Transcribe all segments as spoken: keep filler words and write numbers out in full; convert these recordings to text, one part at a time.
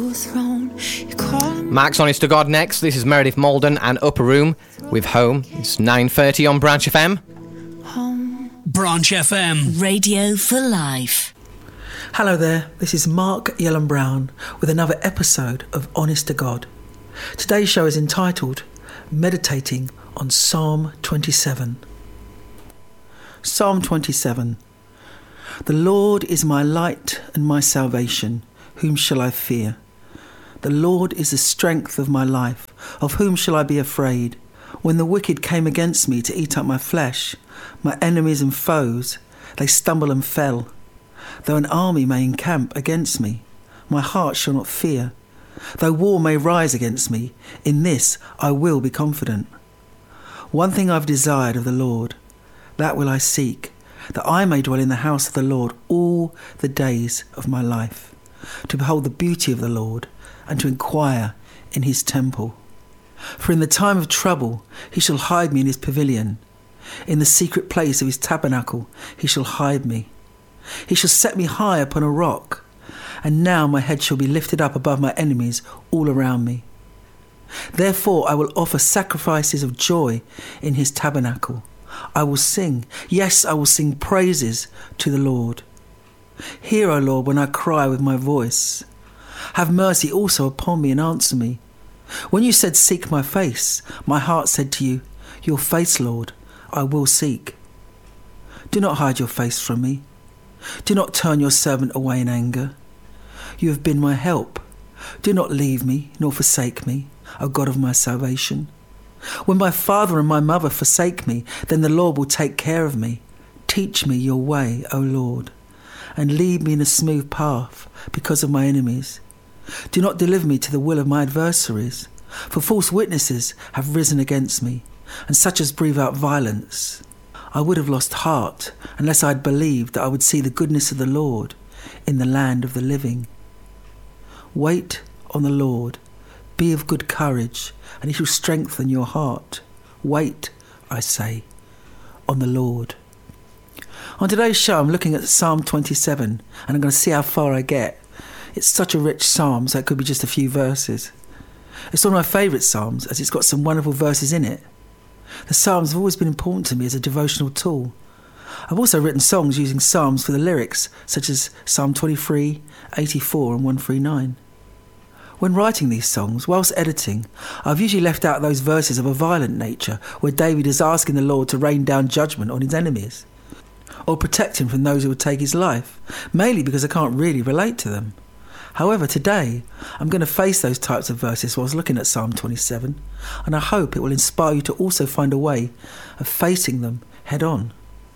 Max Honest to God next. This is Meredith Malden and Upper Room with Home. It's nine thirty on Branch F M. Branch F M. Radio for Life. Hello there, this is Mark Yellen Brown with another episode of Honest to God. Today's show is entitled Meditating on Psalm twenty-seven. Psalm twenty-seven. The Lord is my light and my salvation. Whom shall I fear? The Lord is the strength of my life. Of whom shall I be afraid? When the wicked came against me to eat up my flesh, my enemies and foes, they stumbled and fell. Though an army may encamp against me, my heart shall not fear. Though war may rise against me, in this I will be confident. One thing I've desired of the Lord, that will I seek, that I may dwell in the house of the Lord all the days of my life, to behold the beauty of the Lord, and to inquire in his temple. For in the time of trouble he shall hide me in his pavilion. In the secret place of his tabernacle he shall hide me. He shall set me high upon a rock, and now my head shall be lifted up above my enemies all around me. Therefore I will offer sacrifices of joy in his tabernacle. I will sing, yes, I will sing praises to the Lord. Hear, O Lord, when I cry with my voice. Have mercy also upon me and answer me. When you said, seek my face, my heart said to you, your face, Lord, I will seek. Do not hide your face from me. Do not turn your servant away in anger. You have been my help. Do not leave me, nor forsake me, O God of my salvation. When my father and my mother forsake me, then the Lord will take care of me. Teach me your way, O Lord, and lead me in a smooth path because of my enemies. Do not deliver me to the will of my adversaries, for false witnesses have risen against me, and such as breathe out violence. I would have lost heart unless I had believed that I would see the goodness of the Lord in the land of the living. Wait on the Lord, be of good courage, and he shall strengthen your heart. Wait, I say, on the Lord. On today's show, I'm looking at Psalm twenty-seven, and I'm going to see how far I get. It's such a rich psalm, so it could be just a few verses. It's one of my favourite psalms, as it's got some wonderful verses in it. The psalms have always been important to me as a devotional tool. I've also written songs using psalms for the lyrics, such as Psalm twenty-three, eighty-four and one thirty-nine. When writing these songs, whilst editing, I've usually left out those verses of a violent nature where David is asking the Lord to rain down judgment on his enemies, or protect him from those who would take his life, mainly because I can't really relate to them. However, today, I'm going to face those types of verses whilst looking at Psalm twenty-seven, and I hope it will inspire you to also find a way of facing them head on.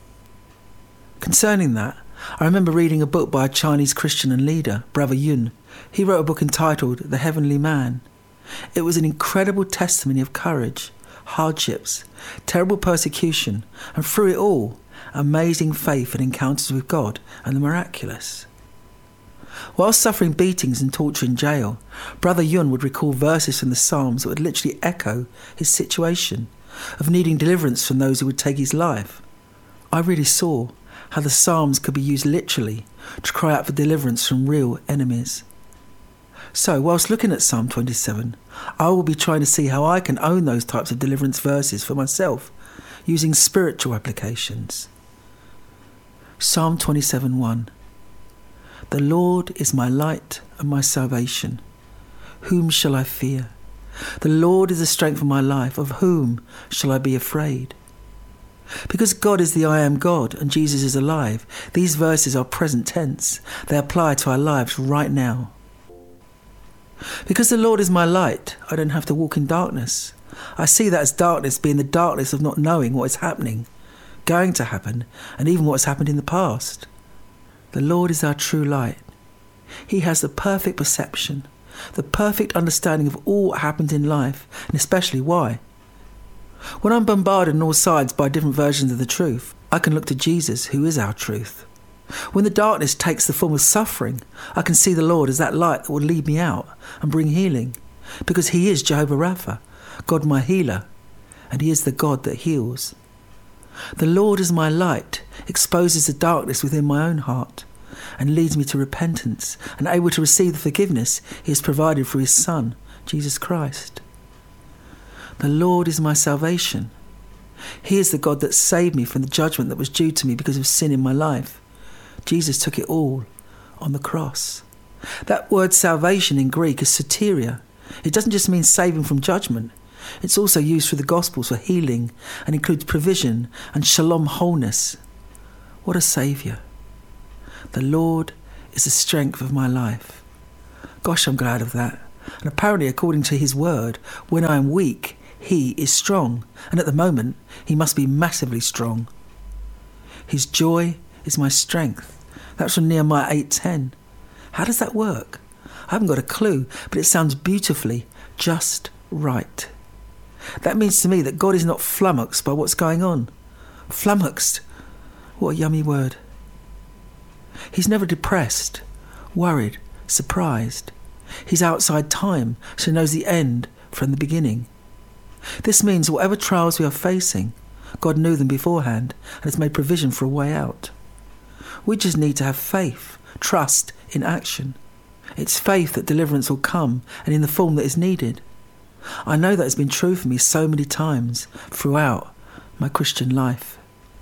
Concerning that, I remember reading a book by a Chinese Christian and leader, Brother Yun. He wrote a book entitled The Heavenly Man. It was an incredible testimony of courage, hardships, terrible persecution, and through it all, amazing faith and encounters with God and the miraculous. While suffering beatings and torture in jail, Brother Yun would recall verses from the Psalms that would literally echo his situation of needing deliverance from those who would take his life. I really saw how the Psalms could be used literally to cry out for deliverance from real enemies. So, whilst looking at Psalm twenty-seven, I will be trying to see how I can own those types of deliverance verses for myself, using spiritual applications. Psalm twenty-seven one. The Lord is my light and my salvation. Whom shall I fear? The Lord is the strength of my life. Of whom shall I be afraid? Because God is the I am God and Jesus is alive, these verses are present tense. They apply to our lives right now. Because the Lord is my light, I don't have to walk in darkness. I see that as darkness being the darkness of not knowing what is happening, going to happen, and even what has happened in the past. The Lord is our true light. He has the perfect perception, the perfect understanding of all what happens in life, and especially why. When I'm bombarded on all sides by different versions of the truth, I can look to Jesus, who is our truth. When the darkness takes the form of suffering, I can see the Lord as that light that will lead me out and bring healing, because he is Jehovah Rapha, God my healer, and he is the God that heals. The Lord is my light, exposes the darkness within my own heart. and leads me to repentance and able to receive the forgiveness he has provided through his Son, Jesus Christ. The Lord is my salvation. He is the God that saved me from the judgment that was due to me because of sin in my life. Jesus took it all on the cross. That word salvation in Greek is soteria. It doesn't just mean saving from judgment. It's also used through the Gospels for healing and includes provision and shalom wholeness. What a saviour. The Lord is the strength of my life. Gosh, I'm glad of that. And apparently, according to his word, when I am weak, he is strong. And at the moment, he must be massively strong. His joy is my strength. That's from Nehemiah eight ten. How does that work? I haven't got a clue, but it sounds beautifully just right. That means to me that God is not flummoxed by what's going on. Flummoxed. What a yummy word. He's never depressed, worried, surprised. He's outside time, so he knows the end from the beginning. This means whatever trials we are facing, God knew them beforehand and has made provision for a way out. We just need to have faith, trust in action. It's faith that deliverance will come and in the form that is needed. I know that has been true for me so many times throughout my Christian life.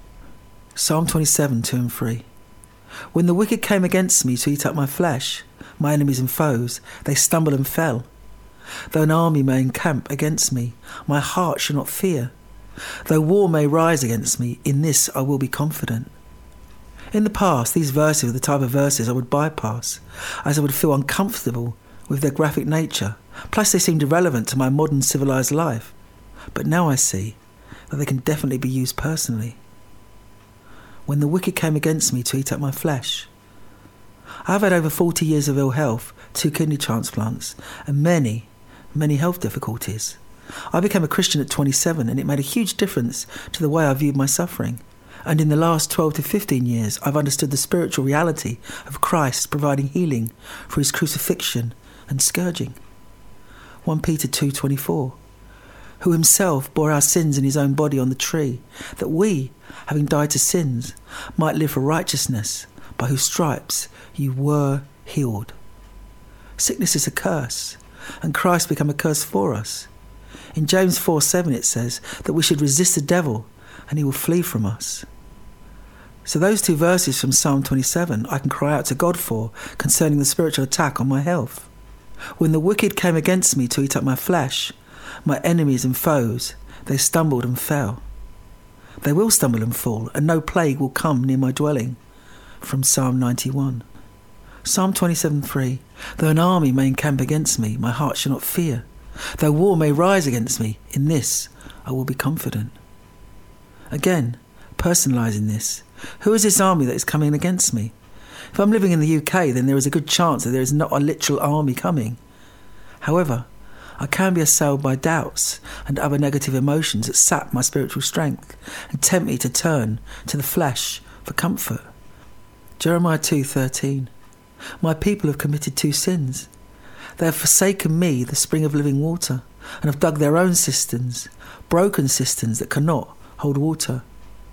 Psalm twenty-seven, two and three. When the wicked came against me to eat up my flesh, my enemies and foes, they stumbled and fell. Though an army may encamp against me, my heart shall not fear. Though war may rise against me, in this I will be confident. In the past, these verses were the type of verses I would bypass, as I would feel uncomfortable with their graphic nature. Plus they seemed irrelevant to my modern civilised life. But now I see that they can definitely be used personally. When the wicked came against me to eat up my flesh. I have had over forty years of ill health, two kidney transplants, and many, many health difficulties. I became a Christian at twenty-seven, and it made a huge difference to the way I viewed my suffering. And in the last twelve to fifteen years, I've understood the spiritual reality of Christ providing healing for his crucifixion and scourging. First Peter two twenty-four. Who himself bore our sins in his own body on the tree, that we, having died to sins, might live for righteousness, by whose stripes you were healed. Sickness is a curse, and Christ became a curse for us. In James four seven it says that we should resist the devil, and he will flee from us. So those two verses from Psalm twenty-seven I can cry out to God for concerning the spiritual attack on my health. When the wicked came against me to eat up my flesh, my enemies and foes, they stumbled and fell. They will stumble and fall, and no plague will come near my dwelling. From Psalm ninety-one. Psalm twenty-seven three. Though an army may encamp against me, my heart shall not fear. Though war may rise against me, in this I will be confident. Again, personalising this. Who is this army that is coming against me? If I'm living in the U K, then there is a good chance that there is not a literal army coming. However, I can be assailed by doubts and other negative emotions that sap my spiritual strength and tempt me to turn to the flesh for comfort. Jeremiah two thirteen. My people have committed two sins. They have forsaken me, the spring of living water, and have dug their own cisterns, broken cisterns that cannot hold water.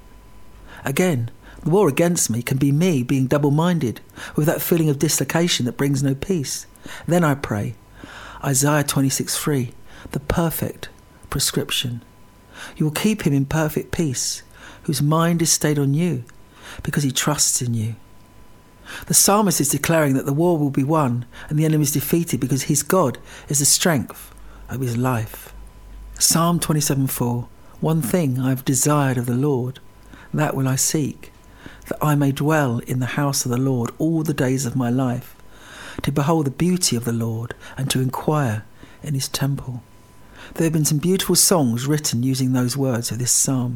Again, the war against me can be me being double-minded, with that feeling of dislocation that brings no peace. Then I pray, Isaiah twenty-six three, the perfect prescription. You will keep him in perfect peace, whose mind is stayed on you, because he trusts in you. The psalmist is declaring that the war will be won and the enemy is defeated because his God is the strength of his life. Psalm twenty-seven four. One thing I have desired of the Lord, that will I seek, that I may dwell in the house of the Lord all the days of my life, to behold the beauty of the Lord and to inquire in his temple. There have been some beautiful songs written using those words of this psalm.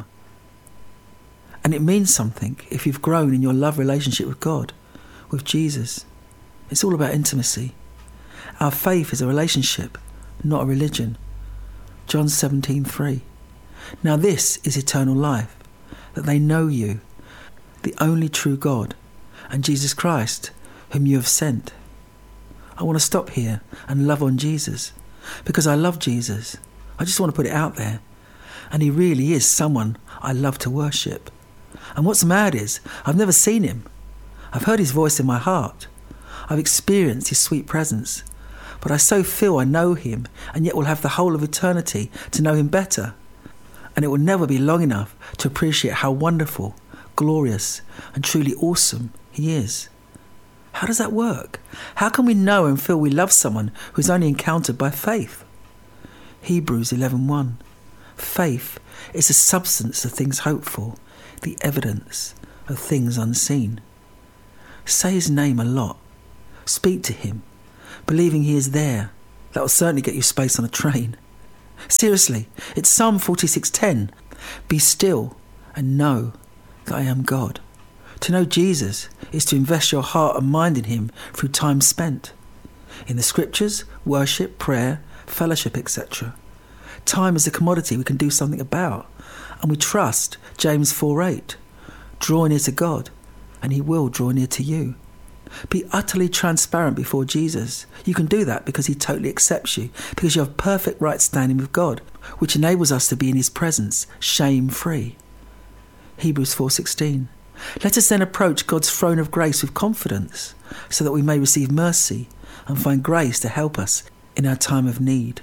And it means something if you've grown in your love relationship with God, with Jesus. It's all about intimacy. Our faith is a relationship, not a religion. John seventeen three. Now this is eternal life, that they know you, the only true God, and Jesus Christ, whom you have sent. I want to stop here and love on Jesus, because I love Jesus. I just want to put it out there. And he really is someone I love to worship. And what's mad is, I've never seen him. I've heard his voice in my heart. I've experienced his sweet presence. But I so feel I know him, and yet will have the whole of eternity to know him better. And it will never be long enough to appreciate how wonderful, glorious, and truly awesome he is. How does that work? How can we know and feel we love someone who is only encountered by faith? Hebrews eleven one. Faith is the substance of things hoped for, the evidence of things unseen. Say his name a lot. Speak to him, believing he is there. That will certainly get you space on a train. Seriously, it's Psalm forty-six ten. Be still and know that I am God. To know Jesus is to invest your heart and mind in him through time spent in the scriptures, worship, prayer, fellowship, et cetera. Time is a commodity we can do something about, and we trust James four eight. Draw near to God, and he will draw near to you. Be utterly transparent before Jesus. You can do that because he totally accepts you, because you have perfect right standing with God, which enables us to be in his presence, shame-free. Hebrews four sixteen. Let us then approach God's throne of grace with confidence, so that we may receive mercy and find grace to help us in our time of need.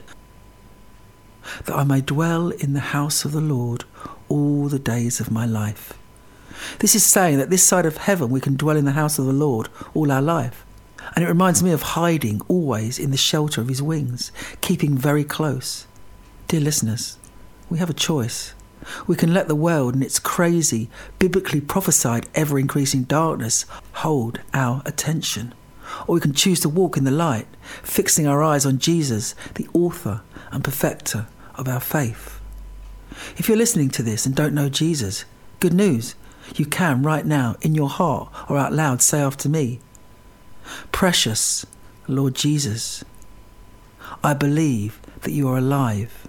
That I may dwell in the house of the Lord all the days of my life. This is saying that this side of heaven we can dwell in the house of the Lord all our life. And it reminds me of hiding always in the shelter of his wings, keeping very close. Dear listeners, we have a choice. We can let the world and its crazy, biblically prophesied, ever-increasing darkness hold our attention. Or we can choose to walk in the light, fixing our eyes on Jesus, the author and perfecter of our faith. If you're listening to this and don't know Jesus, good news. You can right now, in your heart or out loud, say after me, Precious Lord Jesus, I believe that you are alive.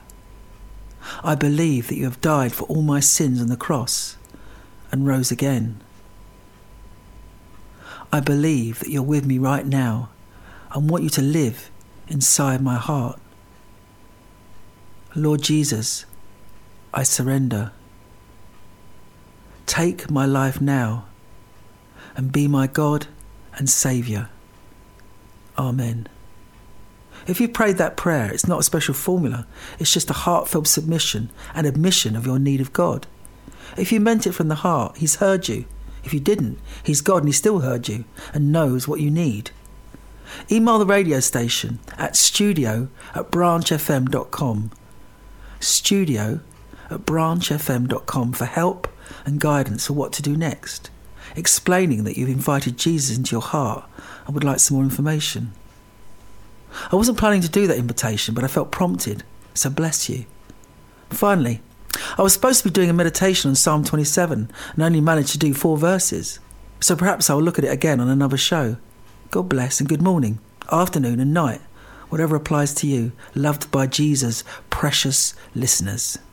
I believe that you have died for all my sins on the cross and rose again. I believe that you're with me right now and want you to live inside my heart. Lord Jesus, I surrender. Take my life now and be my God and Saviour. Amen. If you prayed that prayer, it's not a special formula. It's just a heartfelt submission and admission of your need of God. If you meant it from the heart, he's heard you. If you didn't, he's God and he still heard you and knows what you need. Email the radio station at studio at branch f m dot com. Studio at branch f m dot com for help and guidance for what to do next, explaining that you've invited Jesus into your heart and would like some more information. I wasn't planning to do that invitation, but I felt prompted, so bless you. Finally, I was supposed to be doing a meditation on Psalm twenty-seven and only managed to do four verses, so perhaps I'll look at it again on another show. God bless and good morning, afternoon and night, whatever applies to you, loved by Jesus' precious listeners.